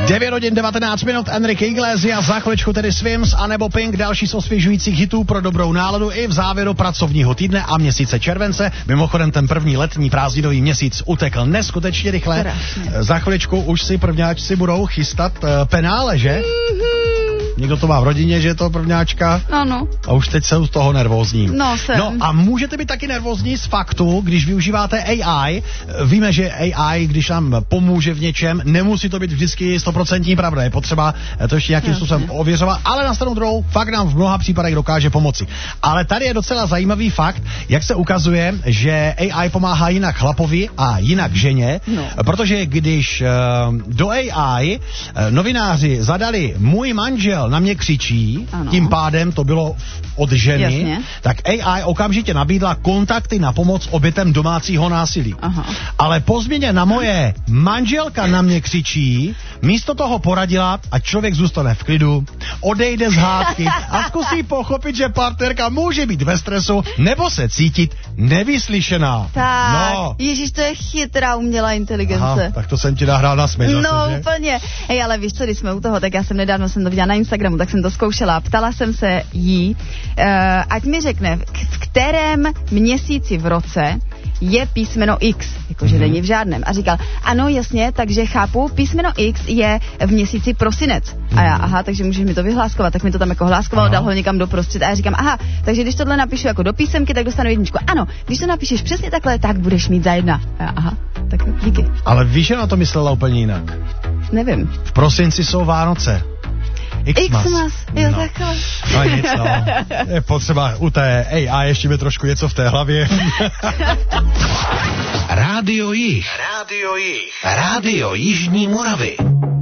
9 hodin 19 minut, Enrique Iglesias, za chviličku tedy Swims a nebo Pink, další z osvěžujících hitů pro dobrou náladu i v závěru pracovního týdne a měsíce července. Mimochodem ten první letní prázdninový měsíc utekl neskutečně rychle. Krásně. Za chviličku už si prvňáčci budou chystat penále, že? Někdo to má v rodině, že je to prvňáčka? Ano. A už teď jsem z toho nervózní. No, jsem. No a můžete být taky nervózní z faktu, když využíváte AI. Víme, že AI, když nám pomůže v něčem, nemusí to být vždycky 100% pravda. Je potřeba to ještě nějakým způsobem ověřovat, ale na stranu druhou fakt nám v mnoha případech dokáže pomoci. Ale tady je docela zajímavý fakt, jak se ukazuje, že AI pomáhá jinak chlapovi a jinak ženě, protože když do AI novináři zadali můj manžel na mě křičí, ano. Tím pádem to bylo od ženy, jasně. Tak AI okamžitě nabídla kontakty na pomoc obětem domácího násilí. Aha. Ale po změně na moje manželka na mě křičí, místo toho poradila, ať člověk zůstane v klidu, odejde z hádky a zkusí pochopit, že partnerka může být ve stresu nebo se cítit nevyslyšená. Tak, no. Ježíš, to je chytrá umělá inteligence. Aha, tak to jsem ti nahrál na směs zase, no, že? Úplně. Hej, ale víš co, když jsme u toho, tak já jsem nedávno to viděla na Instagramu, tak jsem to zkoušela. Ptala jsem se jí, ať mi řekne, v kterém měsíci v roce je písmeno X, jakože není v žádném. A říkal, ano, jasně, takže chápu, písmeno X je v měsíci prosinec. A já, aha, takže můžeš mi to vyhláskovat, tak mi to tam jako hláskovalo, dal ho někam doprostřed. A já říkám, aha, takže když tohle napíšu jako do písemky, tak dostanu jedničku. Ano, když to napíšeš přesně takhle, tak budeš mít za 1. A já, aha, tak díky. Ale víš, že na to myslela úplně jinak? Nevím. V prosinci jsou Vánoce. Xmas, jo, takhle. No nic, no. Je potřeba u té AI ještě mi trošku něco v té hlavě. Rádio Jih. Rádio Jižní Moravy.